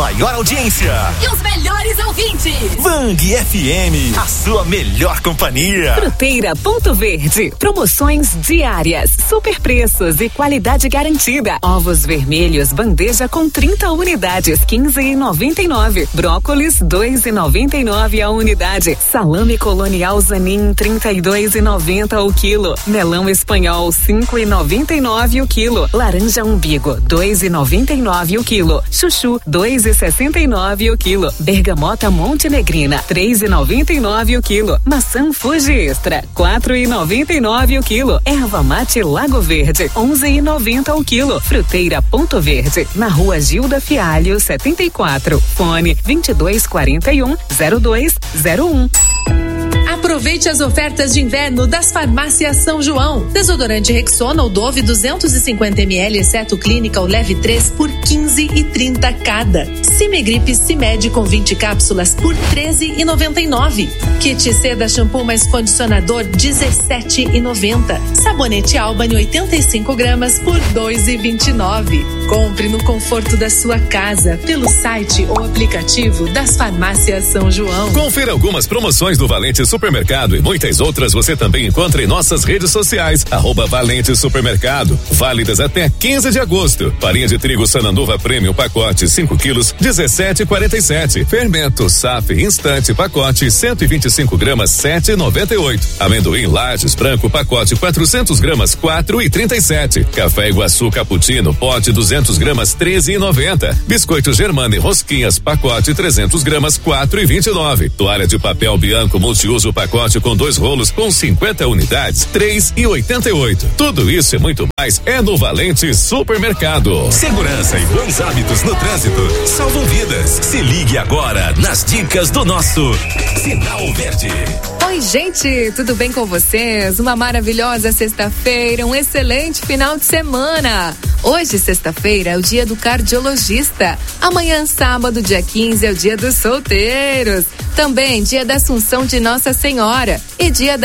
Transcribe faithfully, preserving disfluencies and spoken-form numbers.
maior audiência e os melhores ouvintes. Vang F M, a sua melhor companhia. Fruteira Ponto Verde, promoções diárias, super preços e qualidade garantida. Ovos vermelhos, bandeja com trinta unidades, quinze e noventa e nove. Brócolis, dois e noventa e nove a unidade. Salame colonial Zanin, trinta e dois e noventa o quilo. Melão espanhol, cinco e noventa e nove o quilo. Laranja umbigo, dois e noventa e nove o quilo. Chuchu, dois e sessenta e nove o quilo. Bergamota Montenegrina, três e noventa e nove o quilo. Maçã Fuji Extra, quatro e noventa e nove o quilo. Erva mate Lago Verde, onze e noventa o quilo. Fruteira Ponto Verde, na Rua Gilda Fialho, setenta e quatro. Fone vinte e dois quarenta e um, zero dois zero um. Aproveite as ofertas de inverno das farmácias São João. Desodorante Rexona ou Dove duzentos e cinquenta mililitros, exceto Clínica ou Leve três por quinze e trinta cada. Cimegripe Cimed com vinte cápsulas por treze e noventa e nove. Kit Seda shampoo mais condicionador dezessete e noventa. Sabonete Albany oitenta e cinco gramas por dois e vinte e nove. Compre no conforto da sua casa pelo site ou aplicativo das farmácias São João. Confira algumas promoções do Valente Supermercado e muitas outras você também encontra em nossas redes sociais, arroba Valente Supermercado, válidas até quinze de agosto. Farinha de trigo Sananduva Premium pacote cinco quilos, dezessete e quarenta e sete. Fermento S A F Instante pacote cento e vinte e cinco gramas, sete e noventa e oito. Amendoim Lages branco pacote quatrocentos gramas, quatro e trinta e sete. Café Iguaçu Cappuccino pote duzentos gramas, treze e noventa. Biscoito Germana e rosquinhas pacote trezentos gramas, quatro e vinte e nove. Toalha de papel Bianco multiuso pacote com dois rolos com cinquenta unidades, três e oitenta e oito. Tudo isso e muito mais é no Valente Supermercado. Segurança e bons hábitos no trânsito salvam vidas. Se ligue agora nas dicas do nosso Sinal Verde. Oi, gente, tudo bem com vocês? Uma maravilhosa sexta-feira, um excelente final de semana. Hoje, sexta-feira, é o dia do cardiologista. Amanhã, sábado, dia quinze, é o dia dos solteiros. Também dia da Assunção de Nossa Senhora e dia da